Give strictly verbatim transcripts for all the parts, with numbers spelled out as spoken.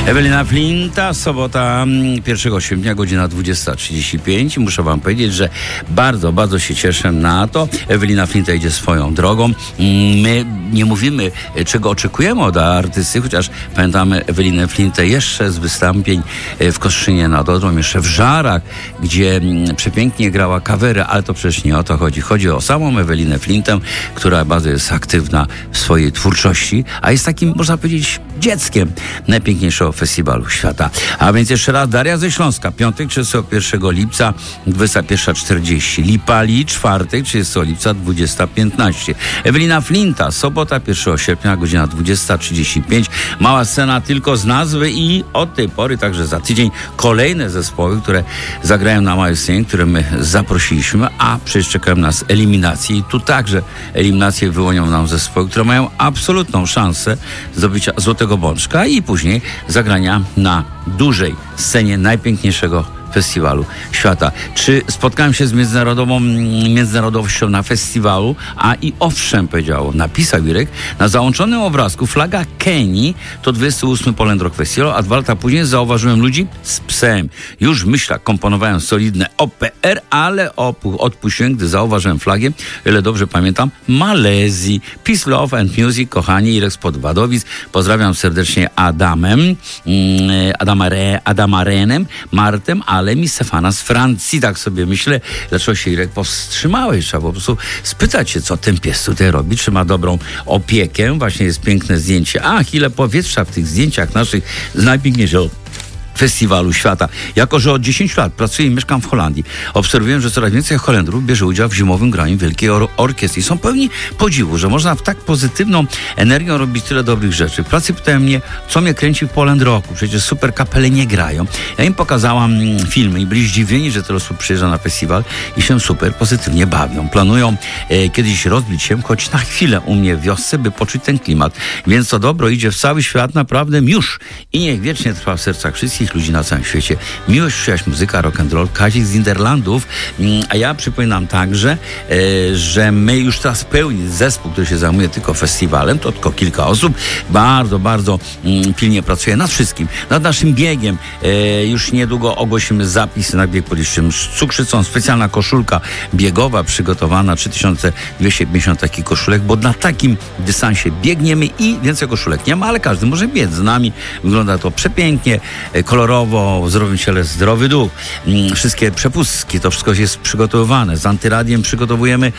Ewelina Flinta, sobota pierwszego sierpnia, godzina dwudziesta trzydzieści pięć. Muszę wam powiedzieć, że bardzo, bardzo się cieszę na to. Ewelina Flinta idzie swoją drogą. My nie mówimy, czego oczekujemy od artysty, chociaż pamiętamy Ewelinę Flintę jeszcze z wystąpień w Kostrzynie nad Odrą, jeszcze w Żarach, gdzie przepięknie grała kawery, ale to przecież nie o to chodzi. Chodzi o samą Ewelinę Flintę, która bardzo jest aktywna w swojej twórczości, a jest takim, można powiedzieć, dzieckiem najpiękniejszego festiwalu świata. A więc jeszcze raz, Daria ze Śląska, piątek, trzydziestego pierwszego lipca, dwudziesta pierwsza czterdzieści. Lipali, czwartek, trzydziestego lipca, dwudziesta piętnaście. Ewelina Flinta, sobota, pierwszego sierpnia, godzina dwudziesta trzydzieści pięć. Mała scena tylko z nazwy i od tej pory, także za tydzień, kolejne zespoły, które zagrają na małej scenie, które my zaprosiliśmy, a przecież czekają nas eliminacje i tu także eliminacje wyłonią nam zespoły, które mają absolutną szansę zdobycia Złotego Bączka i później zagrania na dużej scenie najpiękniejszego festiwalu świata. Czy spotkałem się z międzynarodową międzynarodowością na festiwalu? A i owszem, powiedział, napisał Jurek, na załączonym obrazku flaga Kenii to dwudziesty ósmy Poland Rock Festival, a dwa lata później zauważyłem ludzi z psem. Już w myślach komponowałem solidne O P R, ale opu- odpuściłem, gdy zauważyłem flagę, ile dobrze pamiętam, Malezji. Peace, Love and Music, kochani, Irek spod Wadowic. Pozdrawiam serdecznie Adamem, Adama, Re, Adama Renem, Martem, ale mi Stefana z Francji, tak sobie myślę, dlaczego się Irek powstrzymałeś? Trzeba po prostu spytać się, co ten pies tutaj robi, czy ma dobrą opiekę. Właśnie jest piękne zdjęcie. Ach, ile powietrza w tych zdjęciach naszych z najpiękniejszego festiwalu świata. Jako że od dziesięciu lat pracuję i mieszkam w Holandii, obserwuję, że coraz więcej Holendrów bierze udział w zimowym graniu wielkiej or- orkiestry. I są pełni podziwu, że można w tak pozytywną energią robić tyle dobrych rzeczy. W pracy pytają mnie, co mnie kręci w Poland Rocku. Przecież super kapele nie grają. Ja im pokazałam mm, filmy i byli zdziwieni, że tyle osób przyjeżdża na festiwal i się super pozytywnie bawią. Planują e, kiedyś rozbić się, choć na chwilę u mnie w wiosce, by poczuć ten klimat. Więc to dobro idzie w cały świat naprawdę już. I niech wiecznie trwa w sercach wszystkich ludzi na całym świecie. Miłość, przyjaźń, muzyka, rock and roll, Kazik z Niderlandów. A ja przypominam także, e, że my już teraz pełni zespół, który się zajmuje tylko festiwalem, to tylko kilka osób, bardzo, bardzo mm, pilnie pracuje nad wszystkim. Nad naszym biegiem. E, już niedługo ogłosimy zapis na bieg Policzczym z cukrzycą. Specjalna koszulka biegowa przygotowana, trzy tysiące dwieście pięćdziesiąt takich koszulek, bo na takim dystansie biegniemy i więcej koszulek nie ma, ale każdy może biec z nami. Wygląda to przepięknie, kolorowo, w zdrowym ciele zdrowy duch. Wszystkie przepustki, to wszystko jest przygotowywane. Z Antyradiem przygotowujemy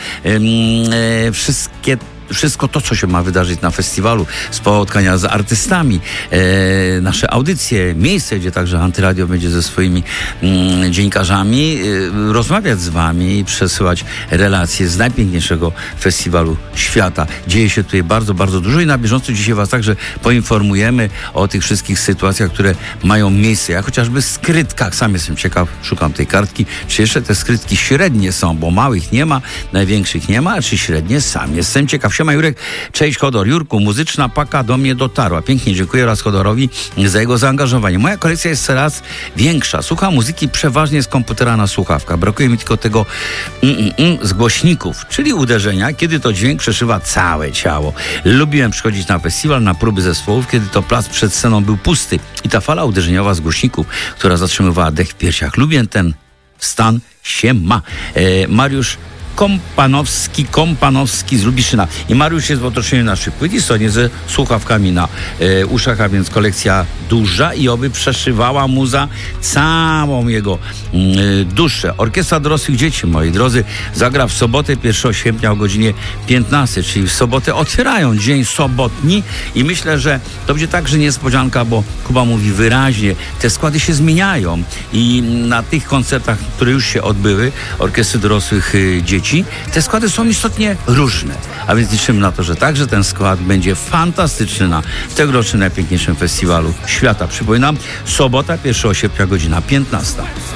e, wszystkie Wszystko to, co się ma wydarzyć na festiwalu, spotkania z artystami, e, nasze audycje, miejsce, gdzie także Antyradio będzie ze swoimi mm, dziennikarzami e, rozmawiać z wami i przesyłać relacje z najpiękniejszego festiwalu świata. Dzieje się tutaj bardzo, bardzo dużo i na bieżąco dzisiaj was także poinformujemy o tych wszystkich sytuacjach, które mają miejsce. Ja chociażby w skrytkach, sam jestem ciekaw, szukam tej kartki, czy jeszcze te skrytki średnie są, bo małych nie ma, największych nie ma, a czy średnie, sam jestem ciekaw. Siema Jurek, cześć Chodor. Jurku, muzyczna paka do mnie dotarła. Pięknie dziękuję raz Chodorowi za jego zaangażowanie. Moja kolekcja jest coraz większa. Słucham muzyki przeważnie z komputera na słuchawkach. Brakuje mi tylko tego mm, mm, mm, z głośników, czyli uderzenia, kiedy to dźwięk przeszywa całe ciało. Lubiłem przychodzić na festiwal, na próby zespołów, kiedy to plac przed sceną był pusty i ta fala uderzeniowa z głośników, która zatrzymywała dech w piersiach. Lubię ten stan, się ma. E, Mariusz Kompanowski, Kompanowski z Lubiszyna. I Mariusz jest w otoczeniu naszych płyt i stonie ze słuchawkami na e, uszach, a więc kolekcja duża i oby przeszywała muza całą jego e, duszę. Orkiestra dorosłych dzieci, moi drodzy, zagra w sobotę pierwszego sierpnia o godzinie piętnastej, czyli w sobotę otwierają dzień sobotni i myślę, że to będzie także niespodzianka, bo Kuba mówi wyraźnie, te składy się zmieniają i na tych koncertach, które już się odbyły, orkiestry dorosłych e, dzieci, te składy są istotnie różne, a więc liczymy na to, że także ten skład będzie fantastyczny na tegorocznym najpiękniejszym festiwalu świata. Przypominam, sobota pierwszego sierpnia, godzina piętnasta.